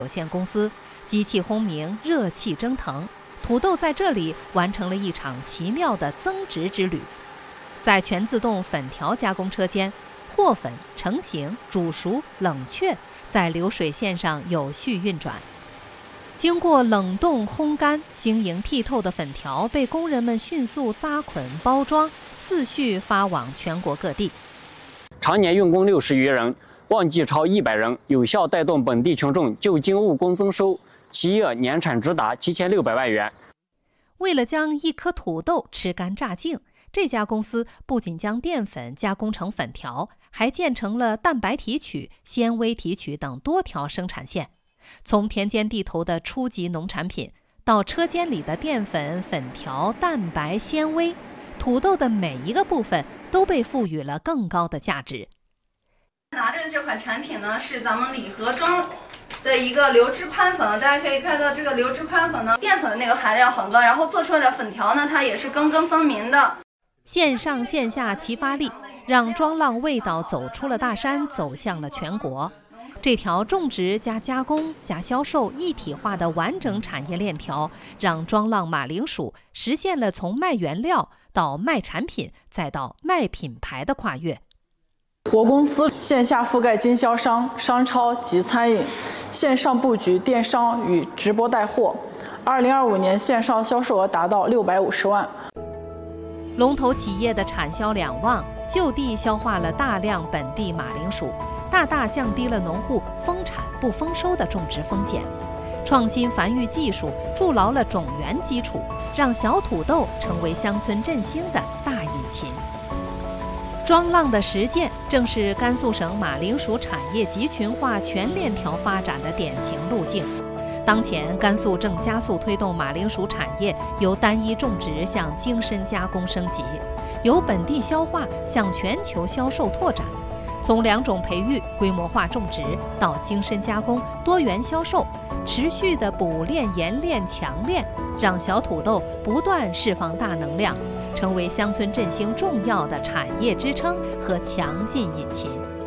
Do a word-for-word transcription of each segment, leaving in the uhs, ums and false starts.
有限公司，机器轰鸣，热气蒸腾，土豆在这里完成了一场奇妙的增值之旅。在全自动粉条加工车间，和粉、成型、煮熟、冷却，在流水线上有序运转。经过冷冻烘干，晶莹剔透的粉条被工人们迅速扎捆包装，次序发往全国各地。 常年用工六十余人，旺季超一百人，有效带动本地群众就近务工增收，企业年产直达七千六百万元。 为了将一颗土豆吃干榨净，这家公司不仅将淀粉加工成粉条，还建成了蛋白提取、纤维提取等多条生产线。从田间地头的初级农产品，到车间里的淀粉、粉条、蛋白、纤维，土豆的每一个部分都被赋予了更高的价值。 拿着的这款产品呢，是咱们礼盒装的一个流质宽粉，大家可以看到这个流质宽粉呢，淀粉的那个含量很高，然后做出来的粉条呢，它也是根根分明的。 线上线下齐发力，让庄浪味道走出了大山，走向了全国。这条种植加加工加销售一体化的完整产业链条，让庄浪马铃薯实现了从卖原料到卖产品再到卖品牌的跨越。 我公司线下覆盖经销商、商超及餐饮，线上布局电商与直播带货。二零二五年线上销售额达到六百五十万。 龙头企业的产销两旺，就地消化了大量本地马铃薯，大大降低了农户丰产不丰收的种植风险。创新繁育技术筑牢了种源基础，让小土豆成为乡村振兴的大引擎。庄浪的实践正是甘肃省马铃薯产业集群化全链条发展的典型路径。当前，甘肃正加速推动马铃薯产业由单一种植向精深加工升级，由本地消化向全球销售拓展。从两种培育、规模化种植到精深加工、多元销售，持续的补炼、研炼、强炼，让小土豆不断释放大能量，成为乡村振兴重要的产业支撑和强劲引擎。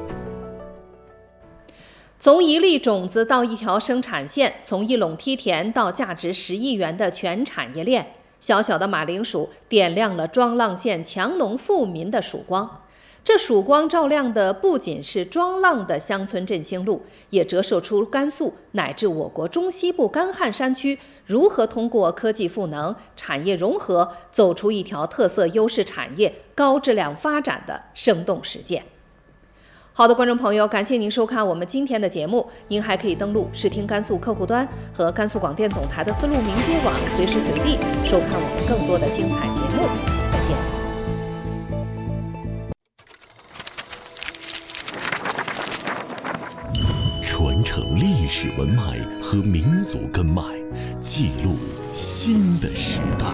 从一粒种子到一条生产线，从一垄梯田到价值十亿元的全产业链，小小的马铃薯点亮了庄浪县强农富民的曙光。这曙光照亮的不仅是庄浪的乡村振兴路，也折射出甘肃乃至我国中西部干旱山区如何通过科技赋能、产业融合，走出一条特色优势产业高质量发展的生动实践。好的，观众朋友，感谢您收看我们今天的节目。您还可以登录视听甘肃客户端和甘肃广电总台的丝路民接网，随时随地收看我们更多的精彩节目。再见。 传承历史文脉和民族根脉，记录新的时代。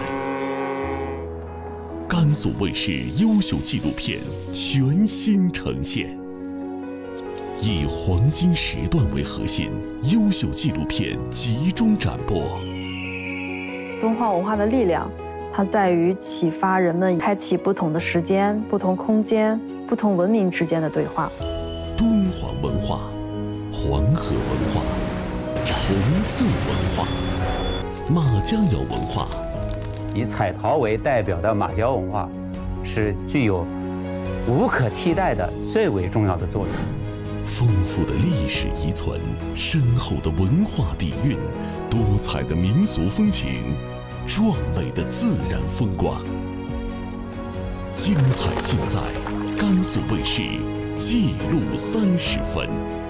甘肃卫视优秀纪录片全新呈现。以黄金时段为核心，优秀纪录片集中展播。 敦煌文化的力量，它在于启发人们开启不同的时间、不同空间、不同文明之间的对话。 敦煌文化、黄河文化、红色文化、马家窑文化。 以彩陶为代表的马家窑文化，是具有无可替代的最为重要的作用。 丰富的历史遗存，深厚的文化底蕴，多彩的民俗风情，壮美的自然风光，精彩尽在甘肃卫视记录三十分。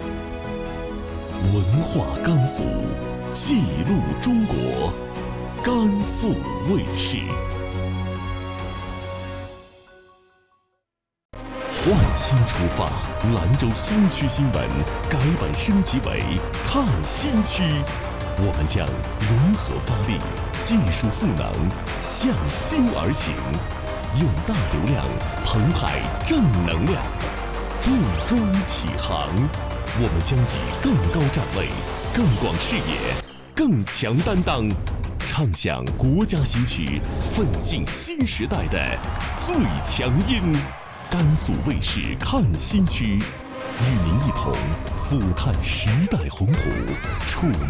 文化甘肃，记录中国，甘肃卫视。焕新出发，兰州新区新闻改版升级为看新区。我们将融合发力，技术赋能，向新而行，用大流量澎湃正能量，重装启航。我们将以更高站位、更广视野、更强担当，唱响国家新区奋进新时代的最强音。甘肃卫视看新区， 与您一同俯瞰时代宏图，触